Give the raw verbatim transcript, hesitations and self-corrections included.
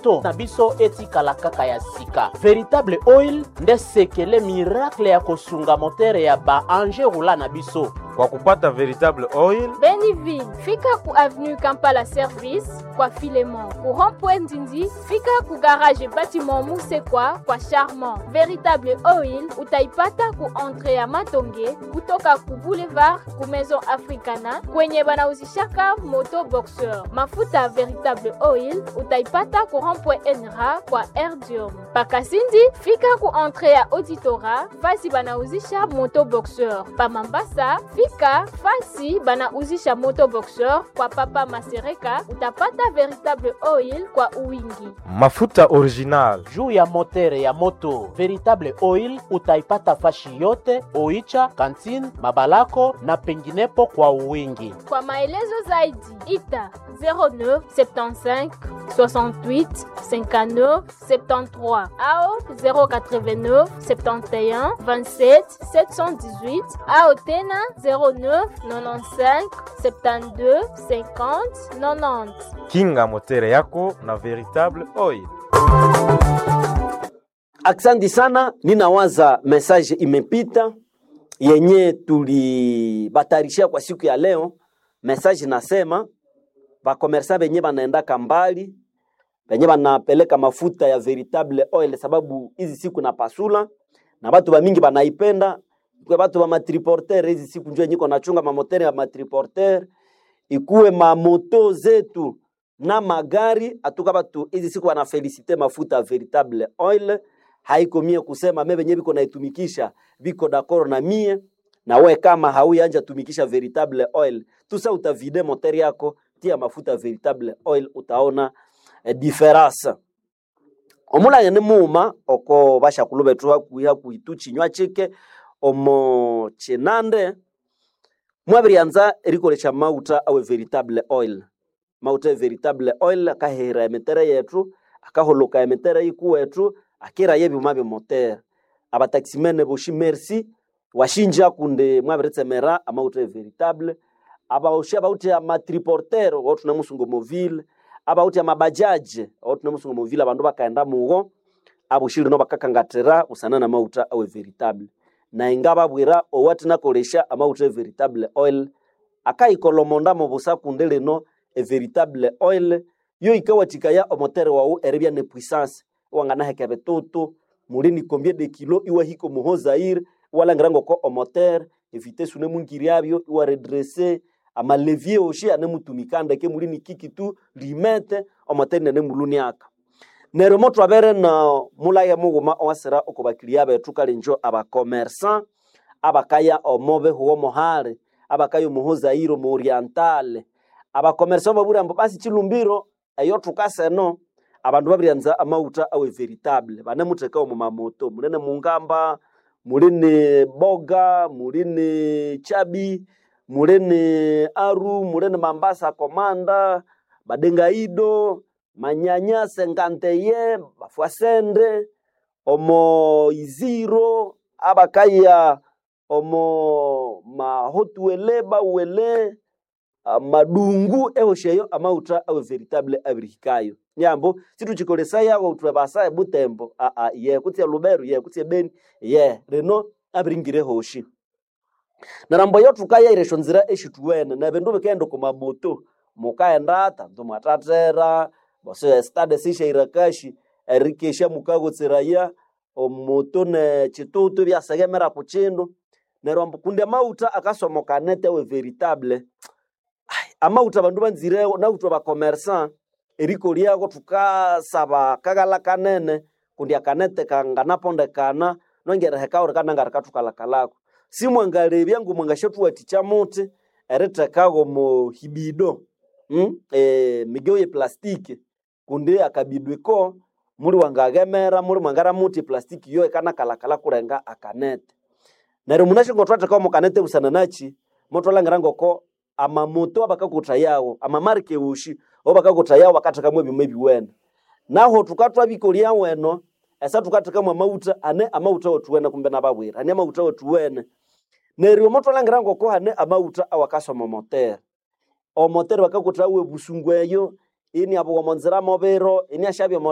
moto na biso etikala kaka ya sika. Veritable Oil nde sekele miracle ya kosunga motere ya ba engin roulant na biso. Kwa kupata Veritable Oil, Beniville, fika ku avenue Kampala Service kwa Filemon. Ku rond-point Ndindi, fika ku garage bâtiment Musekwa kwa Charmant. Veritable Oil utaipata ku entrée ya Matonge kutoka ku boulevard ku Maison Africana kwenye banauzishaka moto boxeur. Mafuta Veritable Oil utaipata ku rond-point Enra kwa Erdium. Pakasindi, fika ku entrée ya Auditora fasi banauzisha moto boxeur. Pa Mambasa, fika fasi banauzisha moto boxeur kwa Papa Masereka utapata Veritable Oil kwa uwingi. mafuta original Juu ya motere ya moto Veritable Oil utaipata fashi yote, Oicha, Kantine, Mabalako na penginepo kwa uwingi. Kwa maelezo zaidi ita zéro neuf soixante-quinze soixante-huit cinquante-neuf soixante-treize au zéro quatre-vingt-neuf soixante et un vingt-sept sept cent dix-huit au tena zéro neuf quatre-vingt-quinze soixante-douze cinquante quatre-vingt-dix. kinga motere yako na Veritable Oil. Aksanti sana, ninawaza message imepita yenye tulibatarishia kwa siku ya leo. Message nasema bakomersa benye banaenda kambali, benye banapeleka mafuta ya Veritable Oil sababu hizi siku na pasula na watu ba mingi banaipenda. Kwa watu ba matriporter hizi siku njoo nyiko nachunga mamotere ya matriporter, ikuwe mamoto zetu na magari, atuka batu hizi siku wana felicite mafuta Veritable Oil. Haiko mie kusema mebe nye biko naitumikisha biko d'accord na mie, na we kama hauyaanja tumikisha Veritable Oil, tusa utavide moteri yako, tia mafuta Veritable Oil, utaona eh, difference. Omula yene muuma oko basha kulube tuwa kuiha kuituchi nywa chike omo chenande mwabiri anza erikolecha mauta awe Veritable Oil. Mauta Veritable Oil akahera emetere yetu, akaholoka emetere iku yetu, akira yebi umabe moteur. Aba taximene boshi merci washinja kunde mwabiretse mera amauta Veritable. Aba oshi abauti ya matriporter watu na musungo mobile, abauti ya mabajaje watu na musungo mobile abandu bakaenda mugo, abushiri no bakakangatera usanana mauta awe Veritable. Na ingaba bwira owati nakolesha amauta Veritable Oil akayikolomonda mu busa kundele no e Veritable Oil yo ikawatika ya omotere wao erebya ne puissance wangana hekebe toto mulini combien de kilo iwa hiko muhozair wala ngrango ko omotere evite sune mungiri yabyo iwa redresser ama levier oshi ane mutumikanda ke mulini kiki tu limete omotere ne muluni aka nero moto abere na mulaya muguma owasera okobakiriya betu kalenjo aba commerçant abakaya omobe huo mohare abakayo muhozairo mu orientale aba commerçant babura mbo basi chilumbiro ayo tukaseno abandu babiryanza amauta awe Veritable bane muteka mu mamoto mulene mungamba mulene boga mulene chabi mulene aru mulene mambasa komanda badenga ido manyanya senganteye bafuasende omo iziro abakaya omo mahotueleba wele Uh, madungu ehosheyo amauta awe Veritable abirikayo nyambo situ chikolesa yawo utwabasa butembo a a ye kutia luberu ye kutia beni ye reno abiringire hoshi narambo yotu kaya ireshonzira eshituwene na bendo bekendo ku mamoto mukaenda ta ndo matatera bose stade sisha irakashi erikesha mukago tseraya omoto ne chitutu bya segemera kuchindo narambo kunde mauta akasomoka nete we Veritable amauta bandu banzire na utwa ba commerçant eriko liago tukasaba kagala kanene kundi akanete kangana ponde kana nongera hekaure kana ngara tukala kalako simwangale byangu mwangashetu waticha muti ereta kago mo hibido mm? e migeo ye plastiki kundi akabidweko muri wangagemera muri mwangara muti plastiki yo kana kala kala kurenga akanete nero munashingo twata kwa kanete usana nachi moto langirango ko ama moto abakakuta yawo ama marke ushi obakakuta yawo bakataka mwe bimebi wena naho tukatwa bikolia weno esa tukataka mwa mauta ane amauta otuwena kumbe nababwira ane amauta otuwene neri moto langirango ko ane amauta awakasoma moteur o moteur bakakuta we busungweyo ini abo monzera mobero ini ashabye